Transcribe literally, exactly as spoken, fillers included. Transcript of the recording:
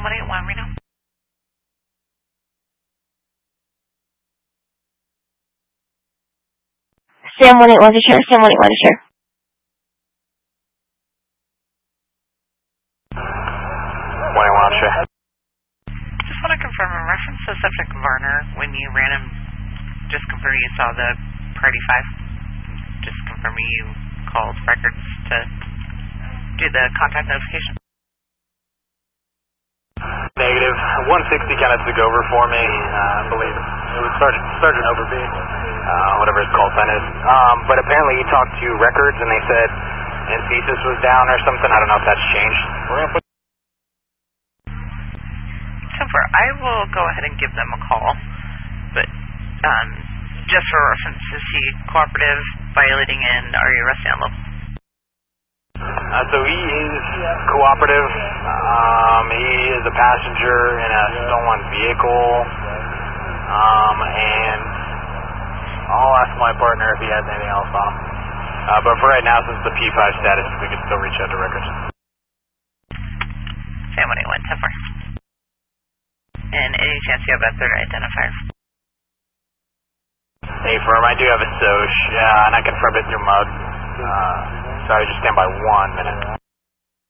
one eight one, Reno. Sam one eight one to share. Sam one eight one to share. one eight one to share. Just want to confirm in reference to subject Varner, when you ran him, just confirm you saw the Priority five. Just confirm you called records to do the contact notification. Negative. one sixty kind of took over for me, uh, I believe. It was Sergeant, Sergeant Overby, uh, whatever his call sign is. Um, but apparently he talked to records and they said Anthesis was down or something. I don't know if that's changed. We're going to put... So far, I will go ahead and give them a call. But um, just for reference, is he cooperative, violating, and are you arresting on low? Uh, so he is cooperative. Um, he is a passenger in a stolen vehicle. Um, and I'll ask my partner if he has anything else on him. Uh, but for right now, since the P five status, we can still reach out to records. Sam one eight one, ten four. And any chance you have a third identifier? Hey, firm, I do have a S O C, uh, and I confirmed it through mug. Uh, sorry, just stand by one minute.